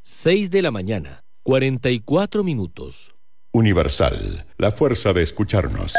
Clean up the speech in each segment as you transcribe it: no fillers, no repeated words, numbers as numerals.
6 de la mañana, 44 minutos. Universal, la fuerza de escucharnos.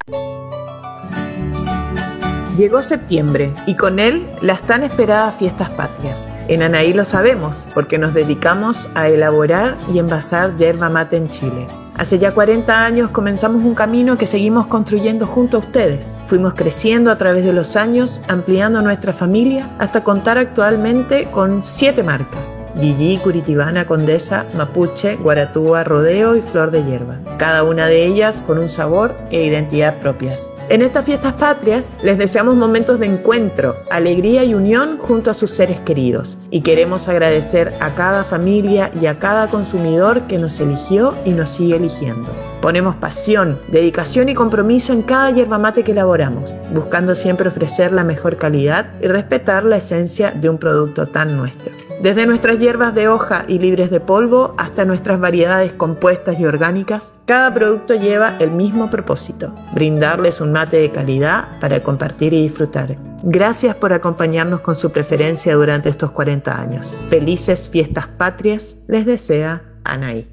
Llegó septiembre y con él las tan esperadas fiestas patrias. En Anaí lo sabemos porque nos dedicamos a elaborar y envasar yerba mate en Chile. Hace ya 40 años comenzamos un camino que seguimos construyendo junto a ustedes. Fuimos creciendo a través de los años, ampliando nuestra familia hasta contar actualmente con 7 marcas: Gigi, Curitibana, Condesa, Mapuche, Guaratúa, Rodeo y Flor de Hierba. Cada una de ellas con un sabor e identidad propias. En estas fiestas patrias les deseamos momentos de encuentro, alegría y unión junto a sus seres queridos. Y queremos agradecer a cada familia y a cada consumidor que nos eligió y nos sigue eligiendo. Ponemos pasión, dedicación y compromiso en cada yerba mate que elaboramos, buscando siempre ofrecer la mejor calidad y respetar la esencia de un producto tan nuestro. Desde nuestras hierbas de hoja y libres de polvo hasta nuestras variedades compuestas y orgánicas, cada producto lleva el mismo propósito: brindarles un mate de calidad para compartir y disfrutar. Gracias por acompañarnos con su preferencia durante estos 40 años. Felices fiestas patrias, les desea Anaí.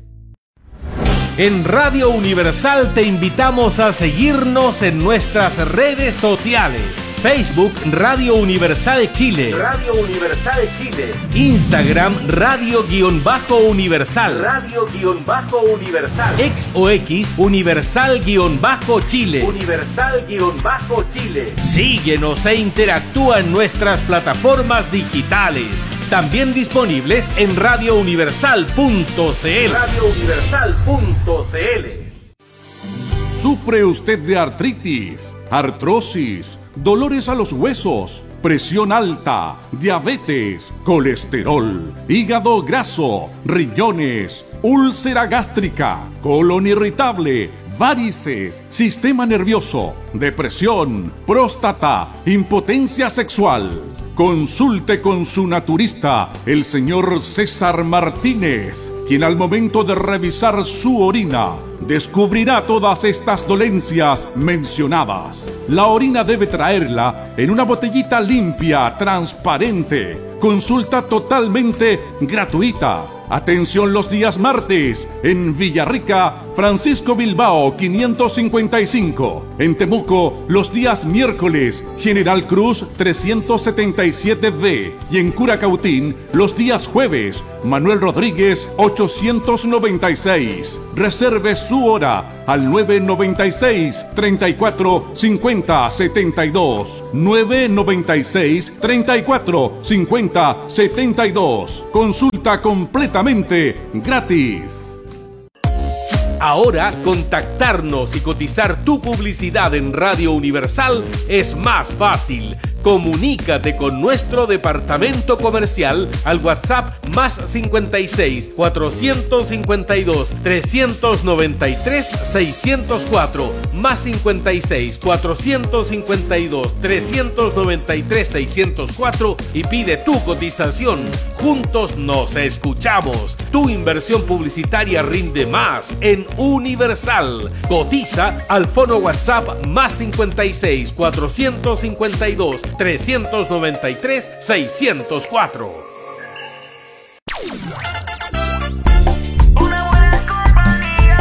En Radio Universal te invitamos a seguirnos en nuestras redes sociales. Facebook Radio Universal Chile. Radio Universal Chile. Instagram Radio-Universal. Radio-Universal. X o X Universal-Chile. Universal-Chile. Síguenos e interactúa en nuestras plataformas digitales. También disponibles en radiouniversal.cl. radiouniversal.cl. ¿Sufre usted de artritis, artrosis, dolores a los huesos, presión alta, diabetes, colesterol, hígado graso, riñones, úlcera gástrica, colon irritable, varices, sistema nervioso, depresión, próstata, impotencia sexual? Consulte con su naturista, el señor César Martínez, quien al momento de revisar su orina descubrirá todas estas dolencias mencionadas. La orina debe traerla en una botellita limpia, transparente. Consulta totalmente gratuita. Atención los días martes en Villarrica, Francisco Bilbao 555. En Temuco los días miércoles, General Cruz 377B. Y en Curacautín los días jueves, Manuel Rodríguez 896. Reserve su hora al 996 34 50 72. 996 34 50 72. Consulta completamente gratis. Ahora, contactarnos y cotizar tu publicidad en Radio Universal es más fácil. Comunícate con nuestro departamento comercial al WhatsApp más 56 452 393 604 más 56 452 393 604 y pide tu cotización. Juntos nos escuchamos. Tu inversión publicitaria rinde más en Universal. Cotiza al fono WhatsApp más 56 452 393 604. Una buena compañía.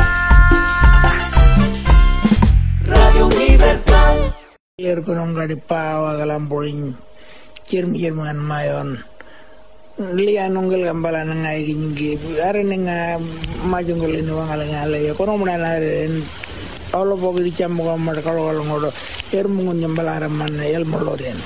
Radio Universal. Con Garipawa, Galamboring, Kirman Mayon, Lianongel Gambala Nangai, Areninga, Majungal in Wangalanga, Koromana, and all of Ogricham Marcalo, Hermungun Yambalaman, El Molorian.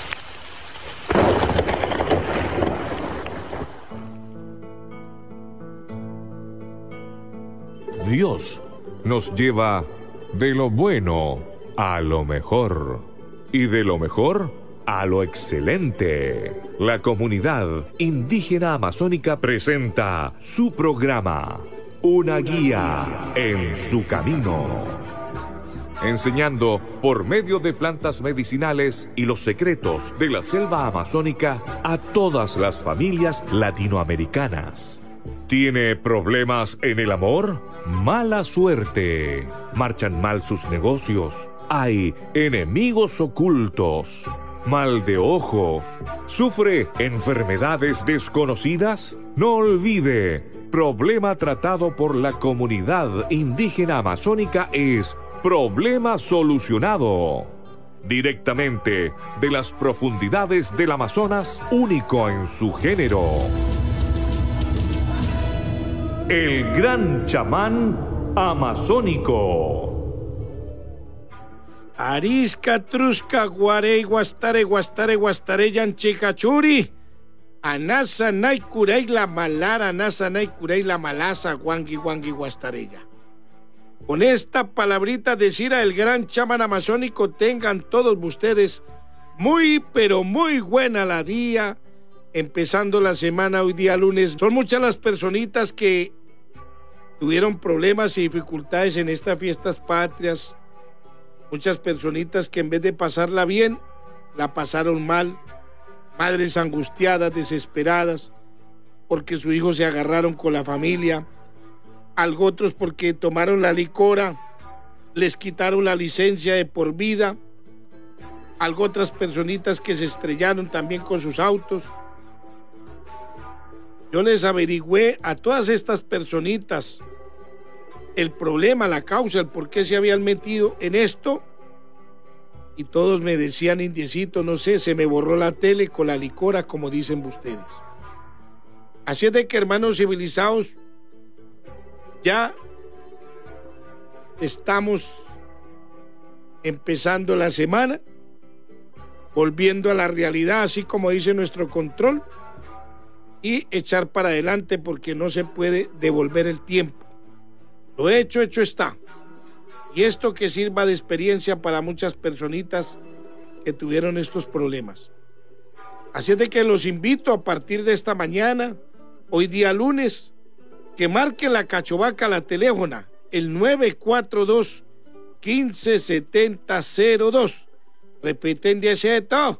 Dios nos lleva de lo bueno a lo mejor y de lo mejor a lo excelente. La comunidad indígena amazónica presenta su programa, Una guía en su camino, enseñando por medio de plantas medicinales y los secretos de la selva amazónica a todas las familias latinoamericanas. ¿Tiene problemas en el amor? Mala suerte. ¿Marchan mal sus negocios? ¿Hay enemigos ocultos? mal de ojo, ¿sufre enfermedades desconocidas? No olvide, problema tratado por la comunidad indígena amazónica es problema solucionado. Directamente de las profundidades del Amazonas, único en su género. El gran chamán amazónico. Arisca, trusca, guarey, guastare, guastare, guastare, yanchicachuri. Anasa, naikurey, la malara, anasa, naikurey, la malasa, guangui, guangui, guastarella. Con esta palabrita decir al gran chamán amazónico, tengan todos ustedes muy, pero muy buena la día. Empezando la semana hoy día lunes. Son muchas las personitas que tuvieron problemas y dificultades en estas fiestas patrias. Muchas personitas que en vez de pasarla bien, la pasaron mal. Madres angustiadas, desesperadas, porque su hijo se agarraron con la familia. Algo otros porque tomaron la licora, les quitaron la licencia de por vida. Algo otras personitas que se estrellaron también con sus autos. Yo les averigüé a todas estas personitas el problema, la causa, el por qué se habían metido en esto, y todos me decían, indiecito, no sé, se me borró la tele con la licora, como dicen ustedes. Así es de que, hermanos civilizados, ya estamos empezando la semana, volviendo a la realidad, así como dice nuestro control, y echar para adelante porque no se puede devolver el tiempo. Lo hecho está. Y esto que sirva de experiencia para muchas personitas que tuvieron estos problemas. Así es de que los invito a partir de esta mañana, hoy día lunes, que marquen la cachovaca, la teléfona, el 942-157002. Repiten de todo,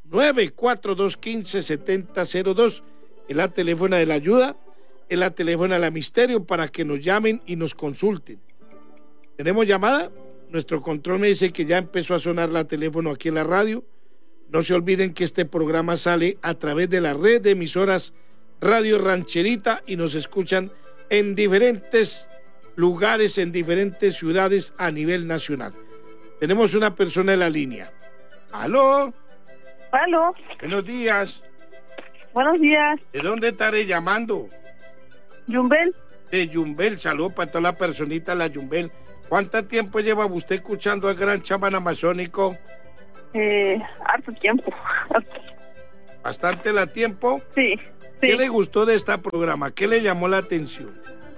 942-157002. Es la teléfona de la ayuda, es la teléfona de la misterio para que nos llamen y nos consulten. ¿Tenemos llamada? Nuestro control me dice que ya empezó a sonar la teléfono aquí en la radio. No se olviden que este programa sale a través de la red de emisoras Radio Rancherita y nos escuchan en diferentes lugares, en diferentes ciudades a nivel nacional. Tenemos una persona en la línea. ¿Aló? ¿Aló? Buenos días. Buenos días. ¿De dónde estaré llamando? Yumbel. De Yumbel, saludos para toda la personita de la Yumbel. ¿Cuánto tiempo lleva usted escuchando al gran chamán amazónico? Harto tiempo. ¿Bastante la tiempo? Sí. ¿Qué le gustó de este programa? ¿Qué le llamó la atención?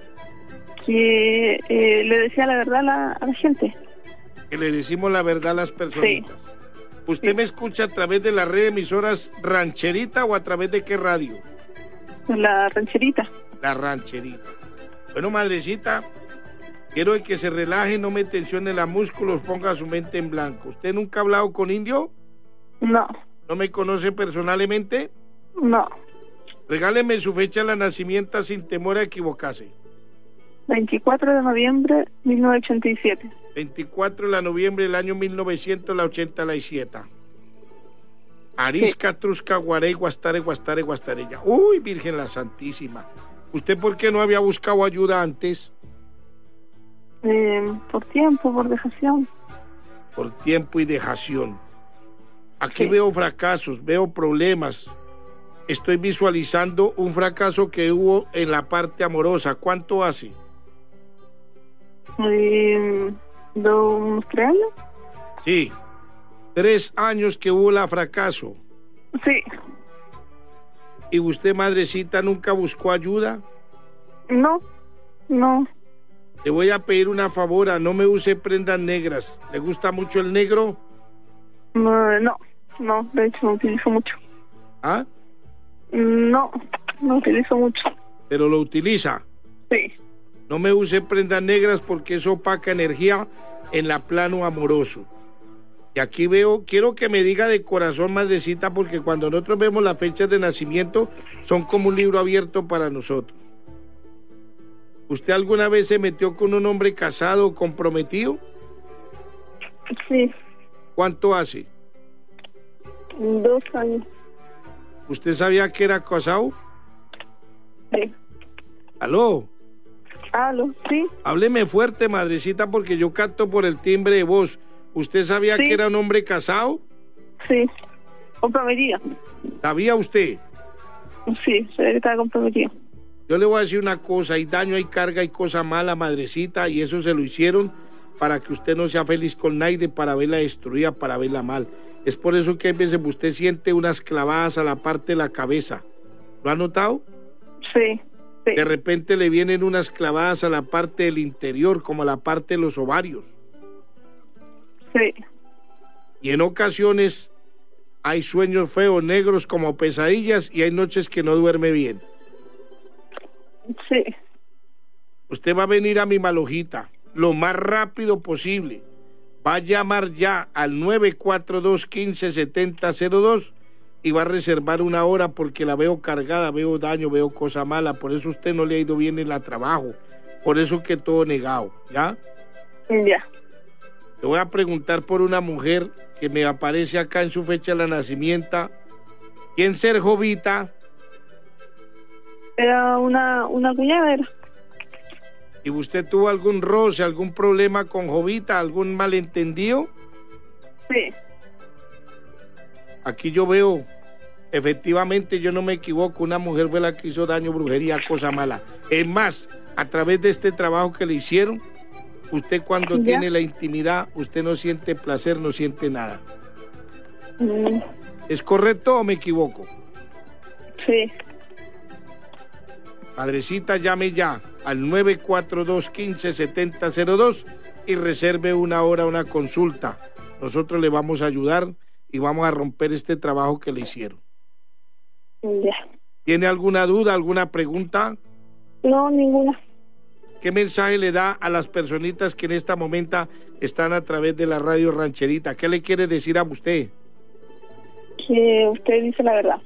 Que le decía la verdad a la gente. Que le decimos la verdad a las personitas. Sí. ¿Usted me escucha a través de la red de emisoras Rancherita o a través de qué radio? La Rancherita. La Rancherita. Bueno, madrecita, quiero que se relaje, no me tensione los músculos, ponga su mente en blanco. ¿Usted nunca ha hablado con indio? No. ¿No me conoce personalmente? No. Regáleme su fecha de nacimiento sin temor a equivocarse. 24 de noviembre de 1987. 24 de noviembre del año 1987. Arisca, sí. Trusca, guarey, guastare, guastare, guastarella. Uy, Virgen la Santísima. ¿Usted por qué no había buscado ayuda antes? Por tiempo, por dejación. Por tiempo y dejación. Aquí sí. Veo fracasos, veo problemas. Estoy visualizando un fracaso que hubo en la parte amorosa. ¿Cuánto hace? ¿Unos 3 años? Sí. 3 años que hubo el fracaso. Sí. ¿Y usted, madrecita, nunca buscó ayuda? No. Le voy a pedir una favor, no me use prendas negras. ¿Le gusta mucho el negro? No, de hecho no utilizo mucho. ¿Ah? No utilizo mucho. ¿Pero lo utiliza? Sí. No me use prendas negras porque eso opaca energía en la plano amoroso. Y aquí veo, quiero que me diga de corazón, madrecita, porque cuando nosotros vemos las fechas de nacimiento, son como un libro abierto para nosotros. ¿Usted alguna vez se metió con un hombre casado o comprometido? Sí. ¿Cuánto hace? 2 años. ¿Usted sabía que era casado? Sí. ¿Aló? ¿Aló? Sí. Hábleme fuerte, madrecita, porque yo canto por el timbre de voz. ¿Usted sabía Sí. que era un hombre casado? Sí. Comprometida. ¿Sabía usted? Sí, sé que estaba comprometida. Yo le voy a decir una cosa, hay daño, hay carga, hay cosa mala, madrecita, y eso se lo hicieron para que usted no sea feliz con nadie, para verla destruida, para verla mal. Es por eso que a veces usted siente unas clavadas a la parte de la cabeza. ¿Lo ha notado? Sí. Sí. De repente le vienen unas clavadas a la parte del interior, como a la parte de los ovarios. Sí. Y en ocasiones hay sueños feos, negros, como pesadillas, y hay noches que no duerme bien. Sí. Usted va a venir a mi Malojita lo más rápido posible. Va a llamar ya al 942-157002 y va a reservar una hora porque la veo cargada, veo daño, veo cosa mala. Por eso usted no le ha ido bien en el trabajo. Por eso que todo negado, ¿ya? Ya. Le voy a preguntar por una mujer que me aparece acá en su fecha de nacimiento. ¿Quién ser Jovita? Era una cuñada, era. ¿Y usted tuvo algún roce, algún problema con Jovita, algún malentendido? Sí. Aquí yo veo, efectivamente, yo no me equivoco, una mujer fue la que hizo daño, brujería, cosa mala. Es más, a través de este trabajo que le hicieron, usted cuando ¿Ya? tiene la intimidad, usted no siente placer, no siente nada. ¿Es correcto o me equivoco? Sí. Madrecita, llame ya al 942-157002 y reserve una hora, una consulta. Nosotros le vamos a ayudar y vamos a romper este trabajo que le hicieron. Ya. ¿Tiene alguna duda, alguna pregunta? No, ninguna. ¿Qué mensaje le da a las personitas que en este momento están a través de la radio Rancherita? ¿Qué le quiere decir a usted? Que usted dice la verdad.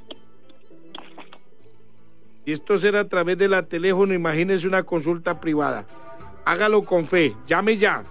Y esto será a través de la teléfono, imagínese una consulta privada. Hágalo con fe. Llame ya,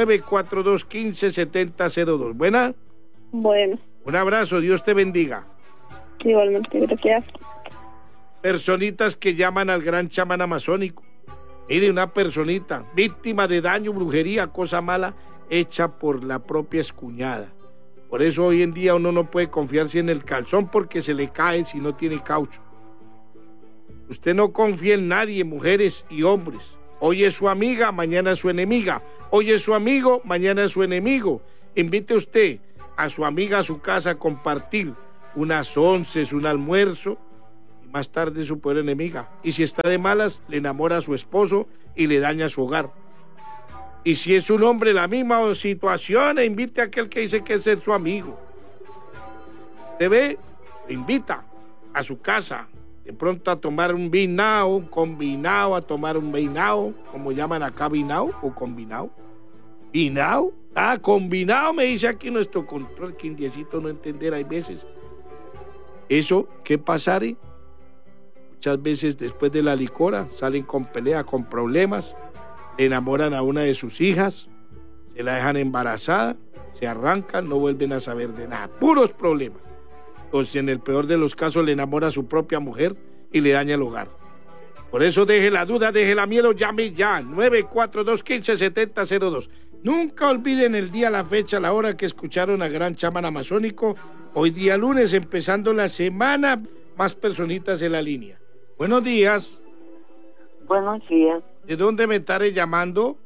942-157002. ¿Buena? Bueno. Un abrazo, Dios te bendiga. Igualmente, gracias. Personitas que llaman al gran chamán amazónico. Mire, una personita víctima de daño, brujería, cosa mala, hecha por la propia escuñada. Por eso hoy en día uno no puede confiarse en el calzón porque se le cae si no tiene caucho. Usted no confía en nadie, mujeres y hombres. Hoy es su amiga, mañana es su enemiga. Hoy es su amigo, mañana es su enemigo. Invite usted a su amiga a su casa a compartir unas onces, un almuerzo, y más tarde su peor enemiga. Y si está de malas, le enamora a su esposo y le daña su hogar. Y si es un hombre, la misma situación, invite a aquel que dice que es ser su amigo. Usted ve, lo invita a su casa, de pronto a tomar un vinao, un combinado, a tomar un vinao, como llaman acá, vinao o combinado. ¿Vinao? Ah, combinado, me dice aquí nuestro control, que indiecito no entender hay veces. Eso, ¿qué pasare? Muchas veces después de la licora salen con pelea, con problemas, le enamoran a una de sus hijas, se la dejan embarazada, se arrancan, no vuelven a saber de nada, puros problemas. Entonces, en el peor de los casos, le enamora a su propia mujer y le daña el hogar. Por eso deje la duda, deje la miedo, llame ya, 942-157002. Nunca olviden el día, la fecha, la hora que escucharon a Gran Chamán Amazónico. Hoy día lunes, empezando la semana, más personitas en la línea. Buenos días. Buenos días. ¿De dónde me estaré llamando?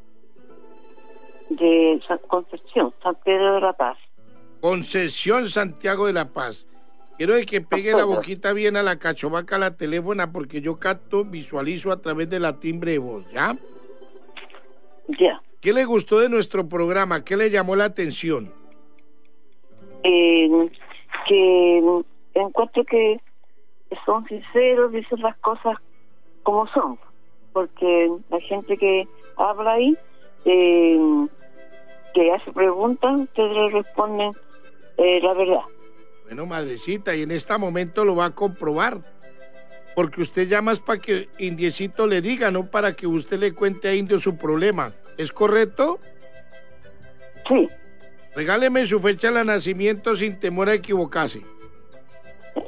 De Concepción, San Pedro de la Paz. Concesión, Santiago de la Paz. Quiero que pegue la boquita bien a la cachovaca, a la teléfona, porque yo capto, visualizo a través de la timbre de voz, ¿ya? Ya. ¿Qué le gustó de nuestro programa? ¿Qué le llamó la atención? Que encuentro que son sinceros, dicen las cosas como son, porque la gente que habla ahí, que hace preguntas, ustedes le responden la verdad. Bueno, madrecita, y en este momento lo va a comprobar, porque usted llama es para que Indiecito le diga, no para que usted le cuente a Indio su problema. ¿Es correcto? Sí. Regáleme su fecha de nacimiento sin temor a equivocarse.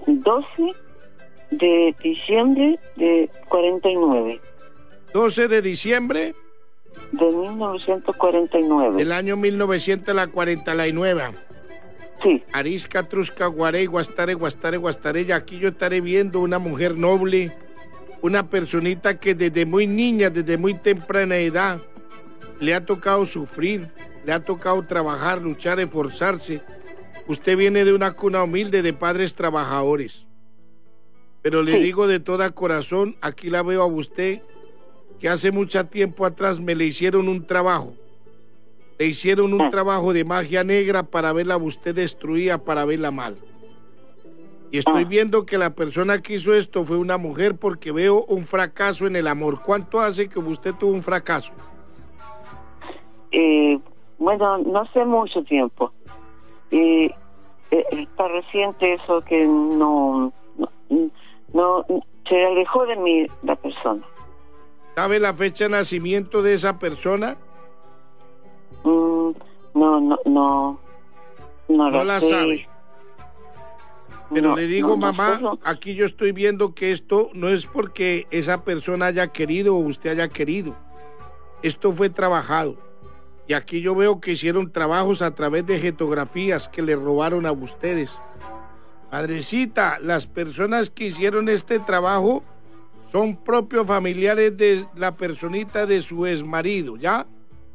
12 de diciembre de 49. 12 de diciembre de 1949. Del año 1949. Sí. Arisca, Trusca, Guarey, Guastare, y aquí yo estaré viendo una mujer noble, una personita que desde muy niña, desde muy temprana edad, le ha tocado sufrir, le ha tocado trabajar, luchar, esforzarse. Usted viene de una cuna humilde, de padres trabajadores. Pero le digo de todo corazón, aquí la veo a usted, que hace mucho tiempo atrás me le hicieron un trabajo. Le hicieron un trabajo de magia negra para verla a usted destruida, para verla mal. Y estoy viendo que la persona que hizo esto fue una mujer porque veo un fracaso en el amor. ¿Cuánto hace que usted tuvo un fracaso? Bueno, no hace mucho tiempo. Está reciente eso que no se alejó de mí la persona. ¿Sabe la fecha de nacimiento de esa persona? No la sabe. Pero le digo, mamá, aquí yo estoy viendo que esto no es porque esa persona haya querido o usted haya querido. Esto fue trabajado. Y aquí yo veo que hicieron trabajos a través de fotografías que le robaron a ustedes. Madrecita, las personas que hicieron este trabajo son propios familiares de la personita de su exmarido, ¿ya?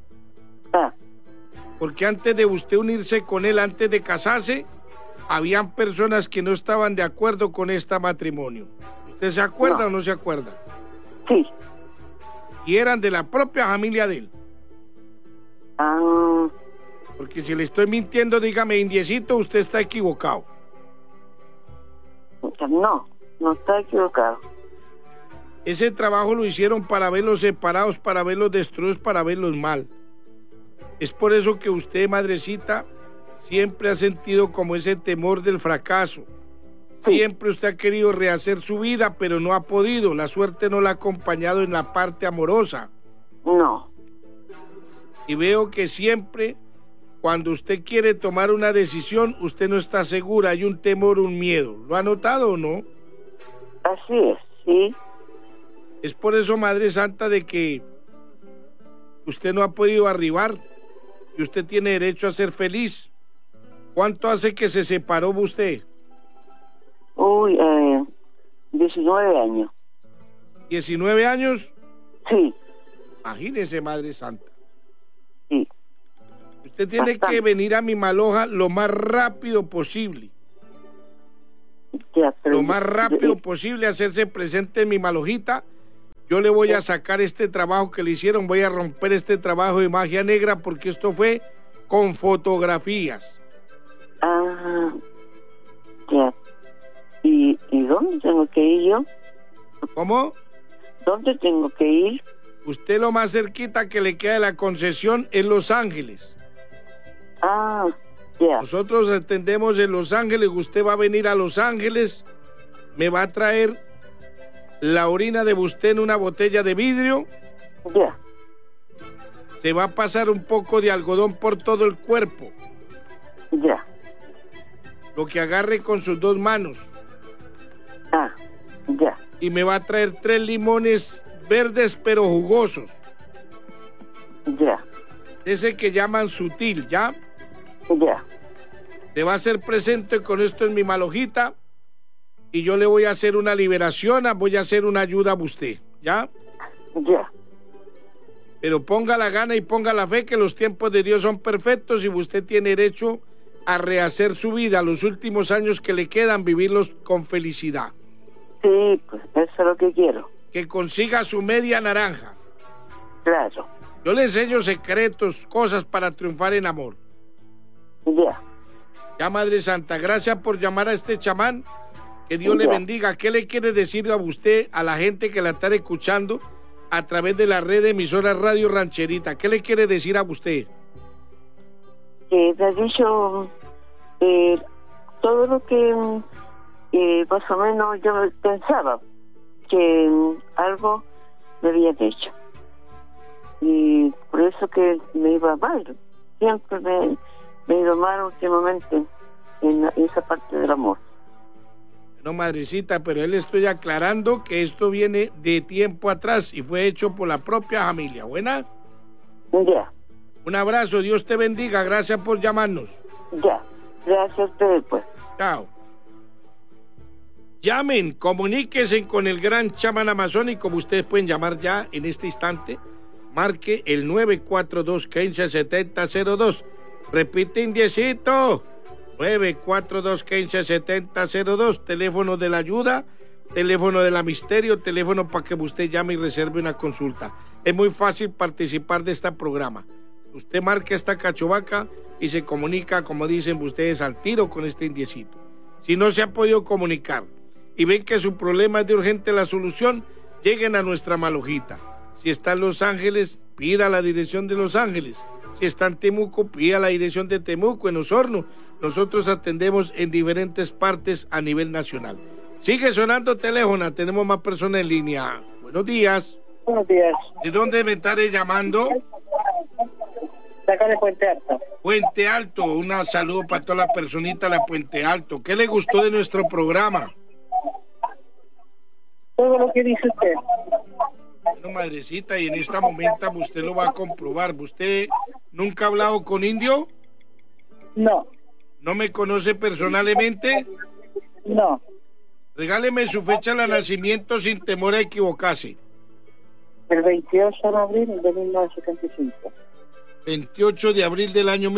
Porque antes de usted unirse con él, antes de casarse, habían personas que no estaban de acuerdo con este matrimonio. ¿Usted se acuerda o no se acuerda? Sí. Y eran de la propia familia de él. Porque si le estoy mintiendo, dígame, indiecito, usted está equivocado. No está equivocado. Ese trabajo lo hicieron para verlos separados, para verlos destruidos, para verlos mal. Es por eso que usted, madrecita, siempre ha sentido como ese temor del fracaso. Siempre usted ha querido rehacer su vida, pero no ha podido. La suerte no la ha acompañado en la parte amorosa. No. Y veo que siempre, cuando usted quiere tomar una decisión, usted no está segura. Hay un temor, un miedo. ¿Lo ha notado o no? Así es, sí. Es por eso, Madre Santa, de que usted no ha podido arribar y usted tiene derecho a ser feliz. ¿Cuánto hace que se separó usted? 19 años. ¿19 años? Sí. Imagínese, Madre Santa. Sí. Usted tiene que venir a mi Maloja lo más rápido posible. Lo más rápido posible, hacerse presente en mi Malojita. Yo le voy a sacar este trabajo que le hicieron, voy a romper este trabajo de magia negra porque esto fue con fotografías. Ya. ¿Y dónde tengo que ir yo? ¿Cómo? ¿Dónde tengo que ir? Usted lo más cerquita que le queda de la concesión es Los Ángeles. Ya. Nosotros atendemos en Los Ángeles, usted va a venir a Los Ángeles, me va a traer la orina de usted en una botella de vidrio. Ya. Se va a pasar un poco de algodón por todo el cuerpo. Ya. Lo que agarre con sus 2 manos. Ya. Y me va a traer 3 limones verdes pero jugosos. Ya. Ese que llaman sutil, ¿ya? Ya. Se va a hacer presente con esto en mi Malojita y yo le voy a hacer una liberación, voy a hacer una ayuda a usted, ¿ya? Ya. Pero ponga la gana y ponga la fe que los tiempos de Dios son perfectos y usted tiene derecho a rehacer su vida, los últimos años que le quedan, vivirlos con felicidad. Sí, pues eso es lo que quiero. Que consiga su media naranja. Claro. Yo le enseño secretos, cosas para triunfar en amor. Ya. Ya, Madre Santa, gracias por llamar a este chamán. Que Dios le bendiga. ¿Qué le quiere decir a usted, a la gente que la está escuchando a través de la red de emisoras Radio Rancherita? ¿Qué le quiere decir a usted? Me ha dicho todo lo que más o menos yo pensaba, que algo me habían hecho. Y por eso que me iba mal. Siempre me he ido mal últimamente en esa parte del amor. No, madrecita, pero él estoy aclarando que esto viene de tiempo atrás y fue hecho por la propia familia. ¿Buena? Ya. Un abrazo, Dios te bendiga, gracias por llamarnos. Ya, gracias a ustedes, pues. Chao. Llamen, comuníquense con el gran chamán amazónico, como ustedes pueden llamar ya en este instante. Marque el 942-157002. Repite, indiecito. 942-157002. Teléfono de la ayuda, teléfono de la misterio, teléfono para que usted llame y reserve una consulta. Es muy fácil participar de este programa. Usted marca esta cachovaca y se comunica, como dicen ustedes, al tiro con este indiecito. Si no se ha podido comunicar y ven que su problema es de urgente la solución, lleguen a nuestra malojita. Si está en Los Ángeles, pida la dirección de Los Ángeles. Si está en Temuco, pida la dirección de Temuco, en Osorno. Nosotros atendemos en diferentes partes a nivel nacional. Sigue sonando teléfono, tenemos más personas en línea. Buenos días. Buenos días. ¿De dónde me estaré llamando? De acá de Puente Alto. Puente Alto, un saludo para toda la personita de Puente Alto. ¿Qué le gustó de nuestro programa? Todo lo que dice usted. Bueno, madrecita, y en esta momento usted lo va a comprobar. ¿Usted nunca ha hablado con indio? No. ¿No me conoce personalmente? No. Regáleme su fecha de nacimiento sin temor a equivocarse. El 28 de abril de 1975. 28 de abril del año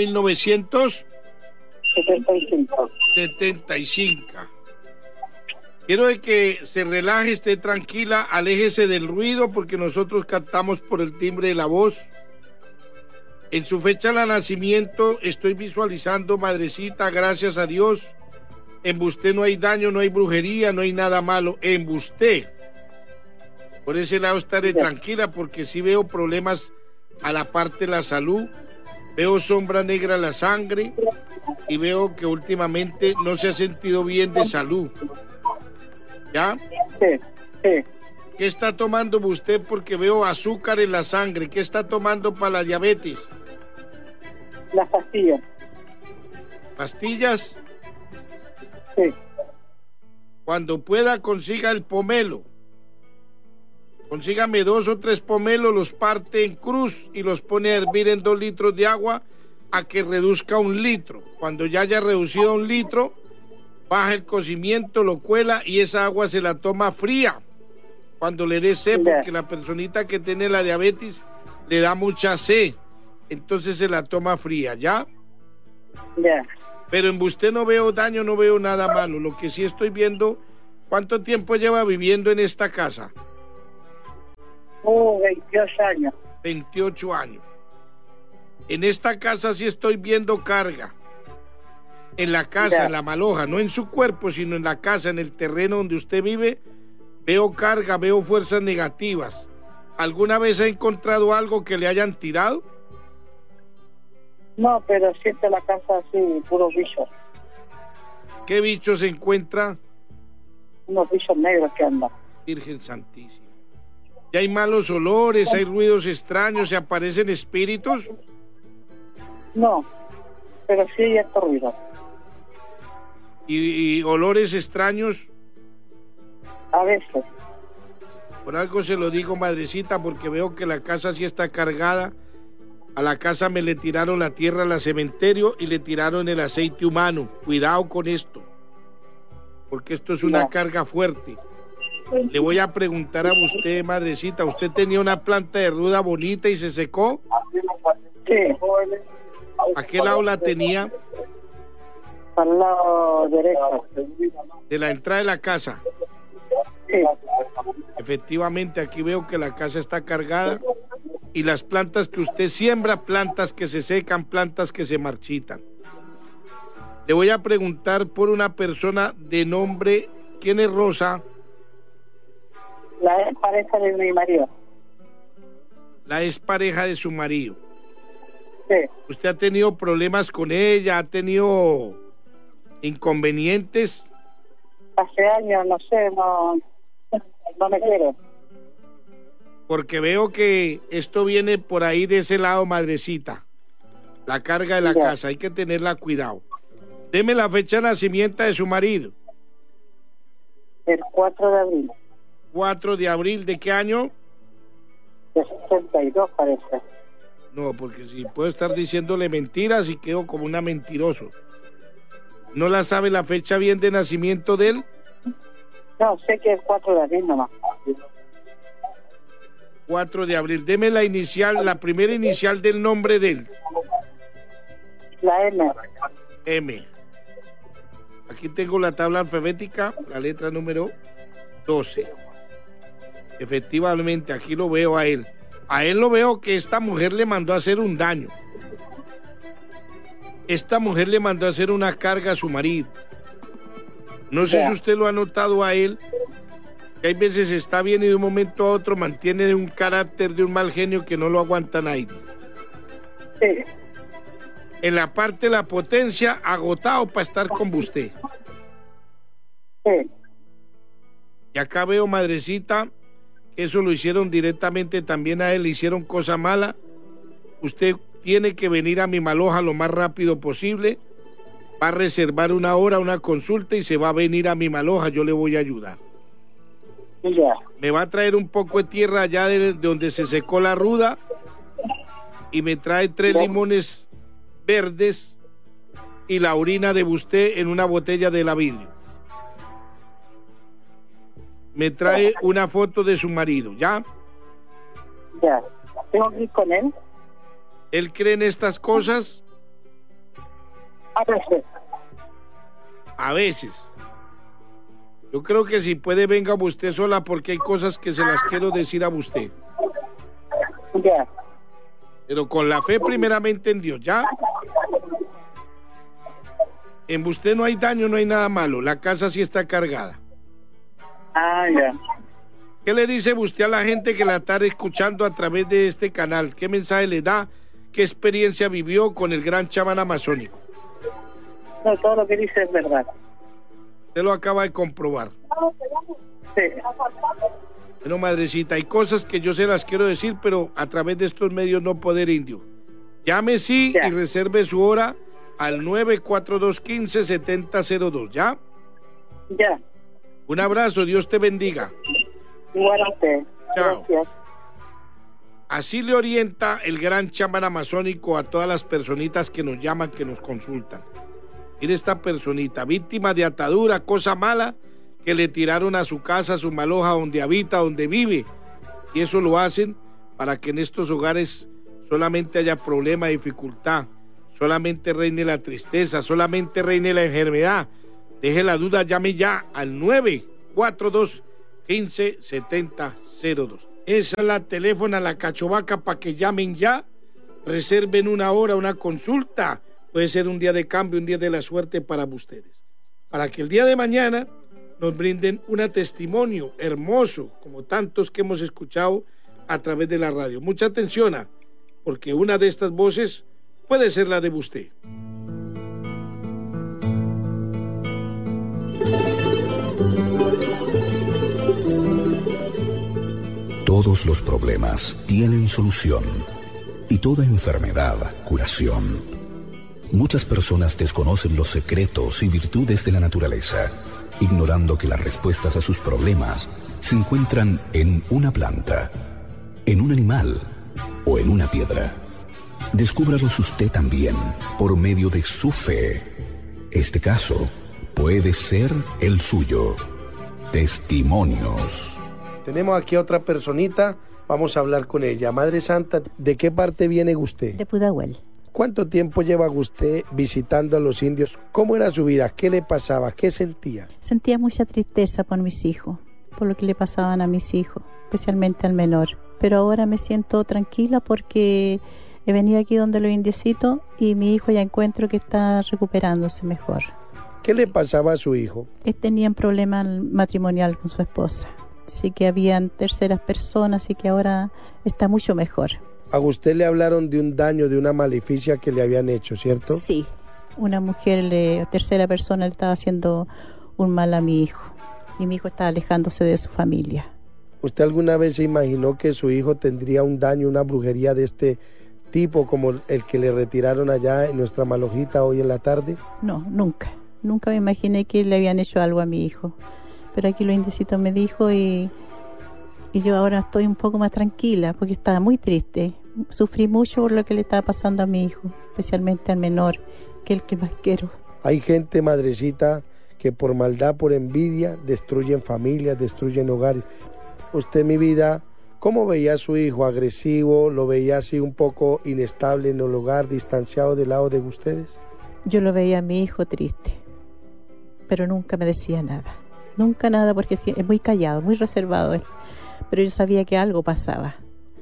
1975. Quiero de que se relaje, esté tranquila, aléjese del ruido porque nosotros captamos por el timbre de la voz. En su fecha de nacimiento estoy visualizando, madrecita, gracias a Dios. En usted no hay daño, no hay brujería, no hay nada malo. En usted. Por ese lado estaré tranquila porque sí veo problemas a la parte de la salud. Veo sombra negra en la sangre y veo que últimamente no se ha sentido bien de salud. ¿Ya? Sí, sí. ¿Qué está tomando usted? Porque veo azúcar en la sangre. ¿Qué está tomando para la diabetes? Las pastillas. ¿Pastillas? Sí. Cuando pueda, consiga el pomelo. Consígame 2 o 3 pomelos, los parte en cruz y los pone a hervir en 2 litros de agua a que reduzca 1 litro. Cuando ya haya reducido 1 litro, baja el cocimiento, lo cuela y esa agua se la toma fría. Cuando le dé sed, porque la personita que tiene la diabetes le da mucha sed, entonces se la toma fría, ¿ya? Ya. Pero en usted no veo daño, no veo nada malo. Lo que sí estoy viendo, ¿cuánto tiempo lleva viviendo en esta casa? 28 años. 28 años. En esta casa sí estoy viendo carga. En la casa, en la maloja, no en su cuerpo, sino en la casa, en el terreno donde usted vive, veo carga, veo fuerzas negativas. ¿Alguna vez ha encontrado algo que le hayan tirado? No, pero siente la casa así, puros bichos. ¿Qué bichos se encuentra? Unos bichos negros que andan. Virgen Santísima. ¿Y hay malos olores, hay ruidos extraños, se aparecen espíritus? No, pero sí hay harto ruido. ¿Y olores extraños? A veces. Por algo se lo digo, madrecita, porque veo que la casa sí está cargada. A la casa me le tiraron la tierra al cementerio y le tiraron el aceite humano. Cuidado con esto, porque esto es una carga fuerte. Le voy a preguntar a usted, madrecita, ¿usted tenía una planta de ruda bonita y se secó? Sí. ¿A qué lado la tenía? Al lado derecho. De la entrada de la casa. Sí. Efectivamente, aquí veo que la casa está cargada y las plantas que usted siembra, plantas que se secan, plantas que se marchitan. Le voy a preguntar por una persona de nombre, ¿quién es Rosa? La pareja de mi marido. La ex pareja de su marido. Sí. ¿Usted ha tenido problemas con ella? ¿Ha tenido inconvenientes? Hace años, no sé, no me quiero. Porque veo que esto viene por ahí de ese lado, madrecita. La carga de la casa, hay que tenerla cuidado. Deme la fecha de nacimiento de su marido. El 4 de abril. 4 de abril, ¿de qué año? De 62 parece. No, porque si puedo estar diciéndole mentiras y quedo como una mentiroso. ¿No la sabe la fecha bien de nacimiento de él? No, sé que es 4 de abril nomás. 4 de abril. Deme la inicial, la primera inicial del nombre de él. La M. M. Aquí tengo la tabla alfabética, la letra número 12. Efectivamente, aquí lo veo a él. A él lo veo que esta mujer le mandó a hacer un daño. Esta mujer le mandó a hacer una carga a su marido. No sé si usted lo ha notado a él, que hay veces está bien y de un momento a otro mantiene de un carácter, de un mal genio que no lo aguanta nadie. Sí. En la parte de la potencia, agotado para estar con usted. Sí. Y acá veo, madrecita, que eso lo hicieron directamente también a él, le hicieron cosa mala. Usted tiene que venir a mi Maloja lo más rápido posible. Va a reservar una hora, una consulta y se va a venir a mi Maloja, yo le voy a ayudar. Ya. Me va a traer un poco de tierra allá de donde se secó la ruda y me trae 3 limones verdes y la orina de usted en una botella de la vidrio. Me trae una foto de su marido, ¿ya? Ya. ¿Tengo que ir con él? ¿Él cree en estas cosas? A veces. A veces. Yo creo que si puede venga usted sola porque hay cosas que se las quiero decir a usted. Ya. Pero con la fe primeramente en Dios, ¿ya? En usted no hay daño, no hay nada malo. La casa sí está cargada. Ah, ya. ¿Qué le dice usted a la gente que la está escuchando a través de este canal? ¿Qué mensaje le da? ¿Qué experiencia vivió con el gran chamán amazónico? No, todo lo que dice es verdad. Usted lo acaba de comprobar. Sí. Bueno, madrecita, hay cosas que yo se las quiero decir, pero a través de estos medios no poder, indio. Llame sí y reserve su hora al 942-15-7002, ¿ya? Ya. Un abrazo, Dios te bendiga. Igual a usted. Chao. Gracias. Así le orienta el gran chamán amazónico a todas las personitas que nos llaman, que nos consultan. Mire esta personita, víctima de atadura, cosa mala, que le tiraron a su casa, a su Maloja, donde habita, donde vive. Y eso lo hacen para que en estos hogares solamente haya problema, dificultad, solamente reine la tristeza, solamente reine la enfermedad. Deje la duda, llame ya al 942-15-7002. Esa es la teléfono, la cachovaca, para que llamen ya, reserven una hora, una consulta. Puede ser un día de cambio, un día de la suerte para ustedes. Para que el día de mañana nos brinden un testimonio hermoso, como tantos que hemos escuchado a través de la radio. Mucha atención, porque una de estas voces puede ser la de usted. Todos los problemas tienen solución y toda enfermedad curación. Muchas personas desconocen los secretos y virtudes de la naturaleza, ignorando que las respuestas a sus problemas se encuentran en una planta, en un animal o en una piedra. Descúbralos usted también por medio de su fe. Este caso puede ser el suyo. Testimonios. Tenemos aquí a otra personita, vamos a hablar con ella. Madre Santa, ¿de qué parte viene usted? De Pudahuel. ¿Cuánto tiempo lleva usted visitando a los indios? ¿Cómo era su vida? ¿Qué le pasaba? ¿Qué sentía? Sentía mucha tristeza por mis hijos, por lo que le pasaban a mis hijos, especialmente al menor. Pero ahora me siento tranquila porque he venido aquí donde los indiecitos y mi hijo ya encuentro que está recuperándose mejor. ¿Qué le pasaba a su hijo? Tenían problemas matrimonial con su esposa. Así que habían terceras personas, así que ahora está mucho mejor. A usted le hablaron de un daño, de una maleficia que le habían hecho, ¿cierto? Sí, una mujer, tercera persona, le estaba haciendo un mal a mi hijo. Y mi hijo está alejándose de su familia. ¿Usted alguna vez se imaginó que su hijo tendría un daño, una brujería de este tipo como el que le retiraron allá en nuestra Malojita hoy en la tarde? No, nunca. Nunca me imaginé que le habían hecho algo a mi hijo. pero aquí lo indiecito me dijo y yo ahora estoy un poco más tranquila porque estaba muy triste. Sufrí mucho por lo que le estaba pasando a mi hijo, especialmente al menor, que es el que más quiero. Hay gente, madrecita, que por maldad, por envidia, destruyen familias, destruyen hogares. Usted, mi vida, ¿cómo veía a su hijo? ¿Agresivo? ¿Lo veía así un poco inestable en el hogar, distanciado del lado de ustedes? Yo lo veía a mi hijo triste, pero nunca me decía nada. Nunca nada, porque es muy callado, muy reservado él. Pero yo sabía que algo pasaba.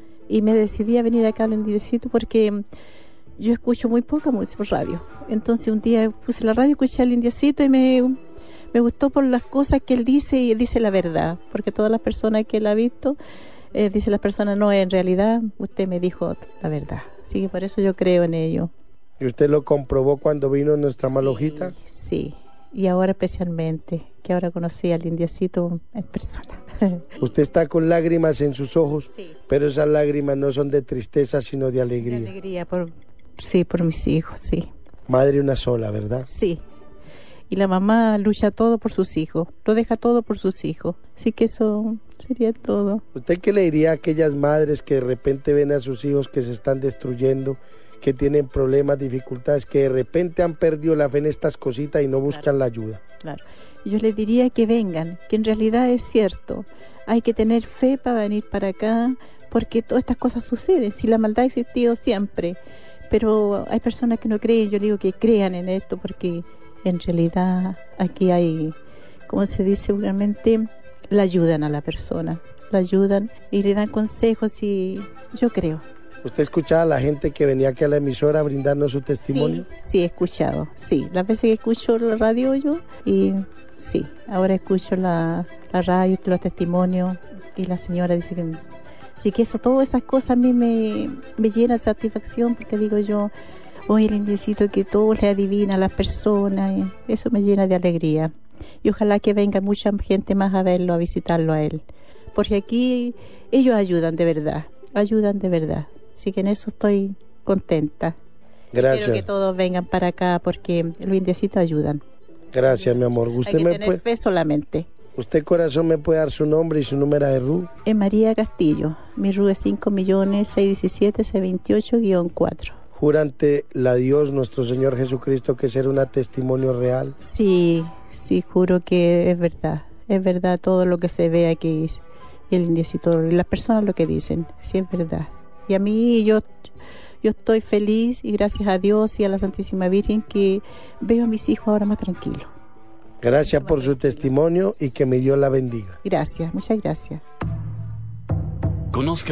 Y me decidí a venir acá al indiecito porque yo escucho muy poca música por radio. Entonces un día puse la radio, escuché al indiecito y me gustó por las cosas que él dice, y él dice la verdad. Porque todas las personas que él ha visto, dice las personas, no, en realidad usted me dijo la verdad. Así que por eso yo creo en ello. ¿Y usted lo comprobó cuando vino nuestra malojita? Sí, y ahora especialmente, que ahora conocí al indiecito en persona. Usted está con lágrimas en sus ojos, sí, pero esas lágrimas no son de tristeza, sino de alegría. De alegría, por mis hijos, sí. Madre una sola, ¿verdad? Sí. Y la mamá lucha todo por sus hijos, lo deja todo por sus hijos. Así que eso sería todo. ¿Usted qué le diría a aquellas madres que de repente ven a sus hijos que se están destruyendo, que tienen problemas, dificultades, que de repente han perdido la fe en estas cositas y no buscan la ayuda? Claro. Yo les diría que vengan, que en realidad es cierto. Hay que tener fe para venir para acá, porque todas estas cosas suceden. Si la maldad ha existido siempre, pero hay personas que no creen. Yo digo que crean en esto, porque en realidad aquí hay, como se dice vulgarmente, la ayudan a la persona, la ayudan y le dan consejos, y yo creo. ¿Usted escuchaba a la gente que venía aquí a la emisora a brindarnos su testimonio? Sí, he escuchado, sí. Las veces que escucho la radio yo, y sí, ahora escucho la radio, los testimonios, y la señora dice que... Así que eso, todas esas cosas a mí me llenan de satisfacción, porque digo yo, hoy el indiecito que todo le adivina a las personas, y eso me llena de alegría. Y ojalá que venga mucha gente más a verlo, a visitarlo a él. Porque aquí ellos ayudan de verdad. Así que en eso estoy contenta. Gracias. Espero que todos vengan para acá porque los indiecitos ayudan. Gracias, mi amor. Usted hay que tener fe solamente. ¿Usted, corazón, me puede dar su nombre y su número de RU? Es María Castillo. Mi RU es 5.617.628-4. ¿Jura ante la Dios, nuestro Señor Jesucristo, que será un testimonio real? Sí, juro que es verdad. Es verdad todo lo que se ve aquí, el indiecito, y las personas lo que dicen. Sí, es verdad. Y a mí, yo estoy feliz, y gracias a Dios y a la Santísima Virgen, que veo a mis hijos ahora más tranquilos. Gracias por su testimonio y que mi Dios la bendiga. Gracias, muchas gracias. Conozca